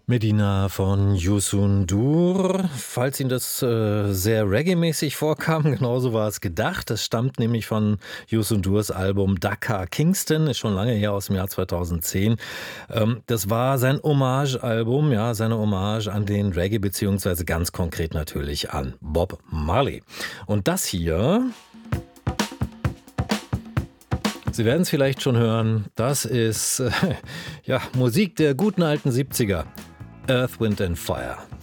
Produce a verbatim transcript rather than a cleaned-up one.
Medina von Youssou N'Dour. Falls Ihnen das äh, sehr Reggae-mäßig vorkam, genauso war es gedacht. Das stammt nämlich von Youssou N'Dours Album Dakar Kingston, ist schon lange her, aus dem Jahr zweitausendzehn. Ähm, das war sein Hommage-Album, ja, seine Hommage an den Reggae, beziehungsweise ganz konkret natürlich an Bob Marley. Und das hier, Sie werden es vielleicht schon hören, das ist äh, ja, Musik der guten alten siebziger. Earth, Wind and Fire.